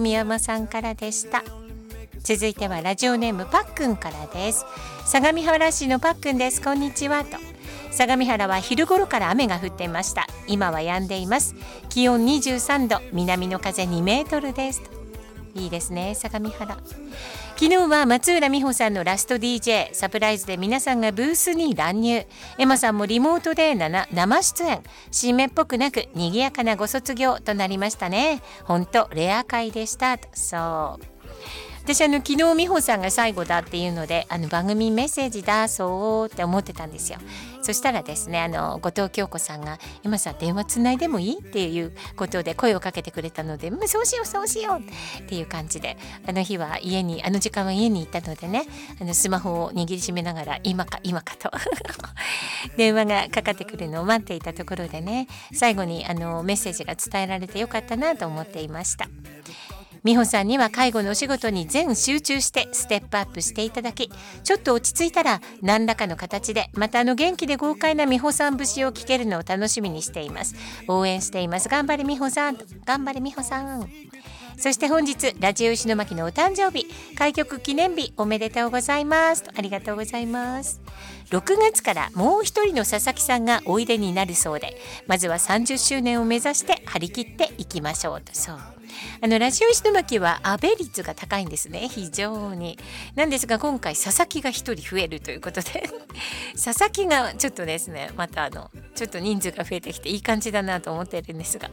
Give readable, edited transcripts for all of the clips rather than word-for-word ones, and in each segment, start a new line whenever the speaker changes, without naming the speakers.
宮山さんからでした。続いてはラジオネームパックンからです。相模原市のパックンです。こんにちはと。相模原は昼頃から雨が降っていました。今は止んでいます。気温23度、南の風2メートルです。いいですね、相模原。昨日は松浦美穂さんのラスト DJ サプライズで皆さんがブースに乱入。エマさんもリモートで生出演。新芽っぽくなく賑やかなご卒業となりましたね。ほんとレア回でした。そう、私昨日美穂さんが最後だっていうので番組メッセージ出そうって思ってたんですよ。そしたらですね後藤京子さんが今さ電話つないでもいいっていうことで声をかけてくれたので、そうしようそうしようっていう感じで、日は時間は家に行ったのでね、スマホを握りしめながら今かと電話がかかってくるのを待っていたところでね、最後にメッセージが伝えられてよかったなと思っていました。美穂さんには介護のお仕事に全集中してステップアップしていただき、ちょっと落ち着いたら何らかの形でまた元気で豪快な美穂さん節を聞けるのを楽しみにしています。応援しています。頑張れ美穂さん、頑張れ美穂さん。そして本日ラジオ石巻のお誕生日、開局記念日おめでとうございます。ありがとうございます。6月からもう一人の佐々木さんがおいでになるそうで、まずは30周年を目指して張り切っていきましょうと。そうラジオ石巻は阿部率が高いんですね、非常に。なんですが今回佐々木が一人増えるということで佐々木がちょっとですね、またちょっと人数が増えてきていい感じだなと思っているんですが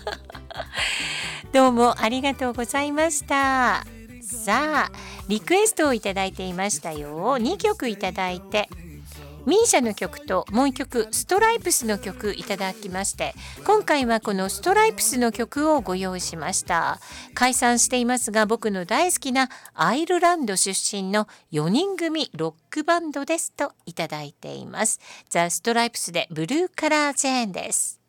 どうもありがとうございました。さあリクエストをいただいていましたよ。2曲いただいて、ミーシャの曲ともう一曲ストライプスの曲いただきまして、今回はこのストライプスの曲をご用意しました。解散していますが僕の大好きなアイルランド出身の4人組ロックバンドですといただいています。ザ・ストライプスでブルーカラーチェーンです。